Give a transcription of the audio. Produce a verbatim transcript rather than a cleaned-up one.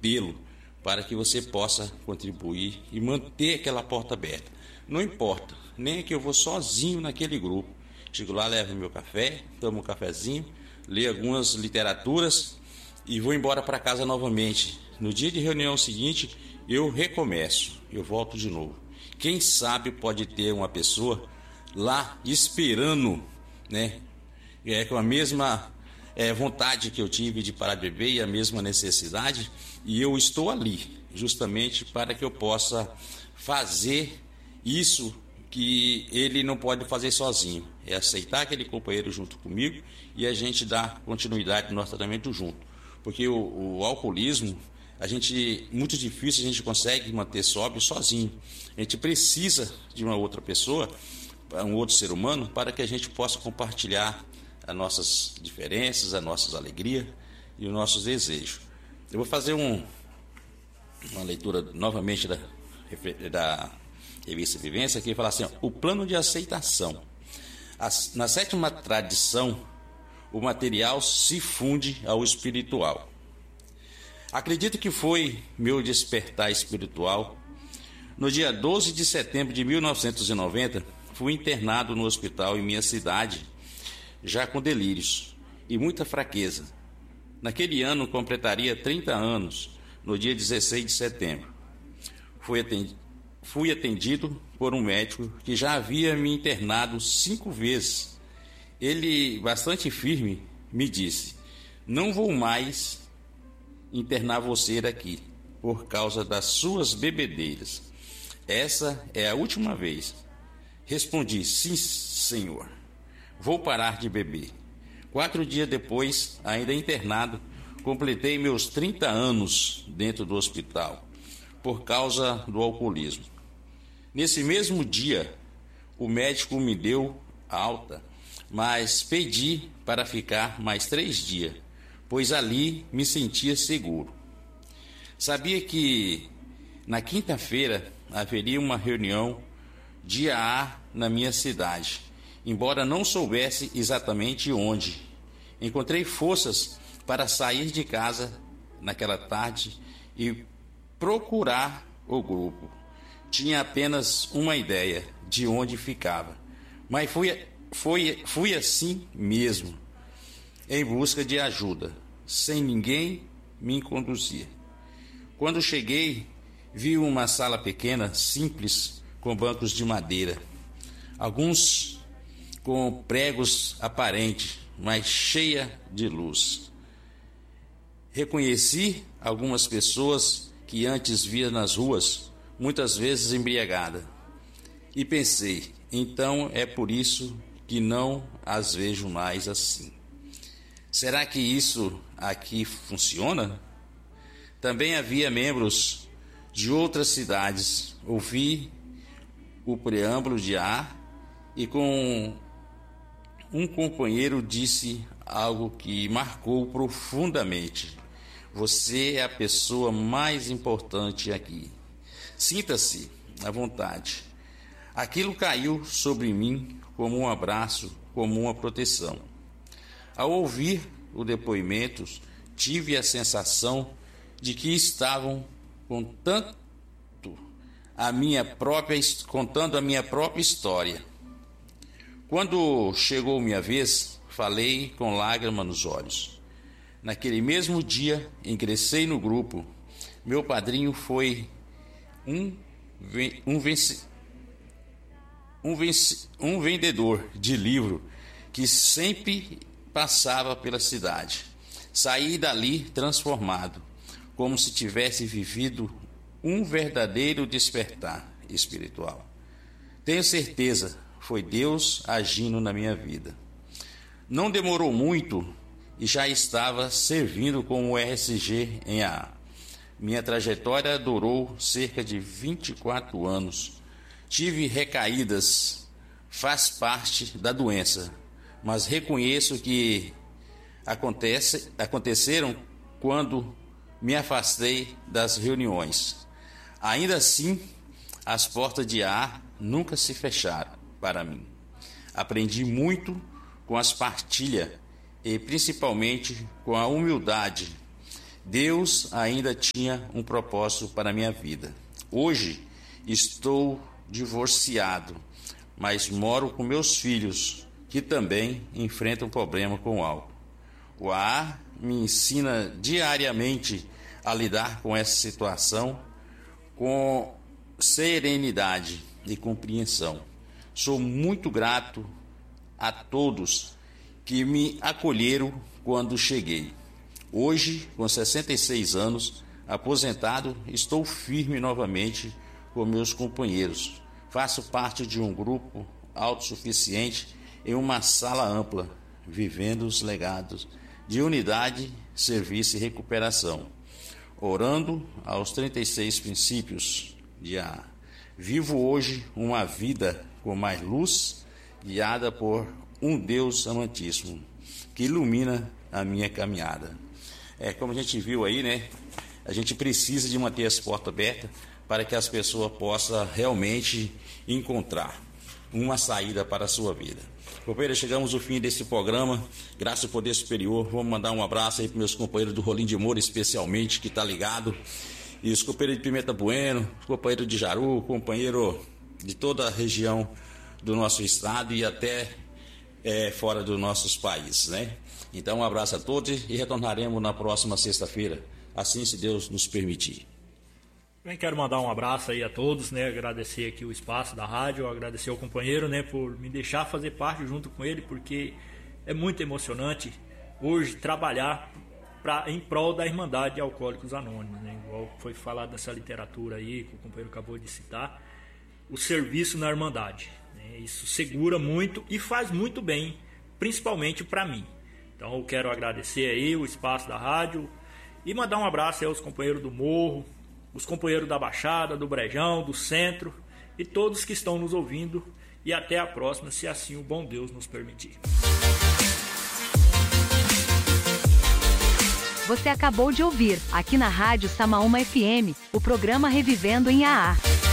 mantê-lo para que você possa contribuir e manter aquela porta aberta. Não importa, nem que eu vou sozinho naquele grupo. Chego lá, levo meu café, tomo um cafezinho, leio algumas literaturas e vou embora para casa novamente. No dia de reunião seguinte, eu recomeço, eu volto de novo. Quem sabe pode ter uma pessoa lá esperando, né? É, com a mesma é, vontade que eu tive de parar de beber e a mesma necessidade, e eu estou ali justamente para que eu possa fazer isso que ele não pode fazer sozinho, é aceitar aquele companheiro junto comigo e a gente dar continuidade no nosso tratamento junto, porque o, o alcoolismo, a gente, muito difícil a gente consegue manter sóbrio sozinho, a gente precisa de uma outra pessoa, um outro ser humano, para que a gente possa compartilhar as nossas diferenças, as nossas alegrias e os nossos desejos. Eu vou fazer um, uma leitura novamente da, da revista Vivência, que fala assim, ó, o plano de aceitação. As, na sétima tradição, o material se funde ao espiritual. Acredito que foi meu despertar espiritual. No dia doze de setembro de mil novecentos e noventa, fui internado no hospital em minha cidade, já com delírios e muita fraqueza. Naquele ano completaria trinta anos, no dia dezesseis de setembro. Fui atendido, fui atendido por um médico que já havia me internado cinco vezes. Ele, bastante firme, me disse, não vou mais internar você daqui, por causa das suas bebedeiras. Essa é a última vez. Respondi, sim, senhor. Vou parar de beber. Quatro dias depois, ainda internado, completei meus trinta anos dentro do hospital, por causa do alcoolismo. Nesse mesmo dia, o médico me deu alta, mas pedi para ficar mais três dias, pois ali me sentia seguro. Sabia que na quinta-feira haveria uma reunião dia A na minha cidade, embora não soubesse exatamente onde. Encontrei forças para sair de casa naquela tarde e procurar o grupo. Tinha apenas uma ideia de onde ficava, mas fui, fui, fui assim mesmo, em busca de ajuda, sem ninguém me conduzir. Quando cheguei, vi uma sala pequena, simples, com bancos de madeira, alguns com pregos aparentes, mas cheia de luz. Reconheci algumas pessoas que antes via nas ruas, muitas vezes embriagada, e pensei, então é por isso que não as vejo mais assim. Será que isso aqui funciona? Também havia membros de outras cidades. Ouvi o preâmbulo de A e com um companheiro disse algo que marcou profundamente. Você é a pessoa mais importante aqui. Sinta-se à vontade. Aquilo caiu sobre mim como um abraço, como uma proteção. Ao ouvir o depoimento, tive a sensação de que estavam contando a minha própria, contando a minha própria história. Quando chegou minha vez, falei com lágrimas nos olhos. Naquele mesmo dia, ingressei no grupo. Meu padrinho foi um, um, vence, um, vence, um vendedor de livro que sempre passava pela cidade. Saí dali transformado, como se tivesse vivido um verdadeiro despertar espiritual. Tenho certeza, foi Deus agindo na minha vida. Não demorou muito e já estava servindo como R S G em A A. Minha trajetória durou cerca de vinte e quatro anos. Tive recaídas, faz parte da doença, mas reconheço que acontece, aconteceram quando me afastei das reuniões. Ainda assim, as portas de A A nunca se fecharam para mim. Aprendi muito com as partilhas e principalmente com a humildade. Deus ainda tinha um propósito para a minha vida. Hoje estou divorciado, mas moro com meus filhos, que também enfrentam problema com o álcool. O A A me ensina diariamente a lidar com essa situação com serenidade e compreensão. Sou muito grato a todos que me acolheram quando cheguei. Hoje, com sessenta e seis anos, aposentado, estou firme novamente com meus companheiros. Faço parte de um grupo autossuficiente em uma sala ampla, vivendo os legados de unidade, serviço e recuperação. Orando aos trinta e seis princípios de A A. Vivo hoje uma vida com mais luz, guiada por um Deus amantíssimo, que ilumina a minha caminhada. É, como a gente viu aí, né? A gente precisa de manter as portas abertas para que as pessoas possam realmente encontrar uma saída para a sua vida. Companheiro, chegamos ao fim desse programa, graças ao Poder Superior. Vamos mandar um abraço aí para meus companheiros do Rolim de Moura, especialmente, que está ligado. E os companheiros de Pimenta Bueno, companheiro de Jaru, companheiro de toda a região do nosso estado e até é, fora dos nossos países, né? Então, um abraço a todos e retornaremos na próxima sexta-feira, assim se Deus nos permitir. Também quero mandar um abraço aí a todos, né? Agradecer aqui o espaço da rádio, agradecer ao companheiro, né, por me deixar fazer parte junto com ele, porque é muito emocionante hoje trabalhar pra, em prol da Irmandade de Alcoólicos Anônimos, né? Igual foi falado nessa literatura aí, que o companheiro acabou de citar, o serviço na Irmandade, né? Isso segura muito e faz muito bem, principalmente para mim. Então eu quero agradecer aí o espaço da rádio e mandar um abraço aí aos companheiros do Morro, os companheiros da Baixada, do Brejão, do Centro e todos que estão nos ouvindo. E até a próxima, se assim o bom Deus nos permitir. Você acabou de ouvir, aqui na Rádio Samaúma F M, o programa Revivendo em A A.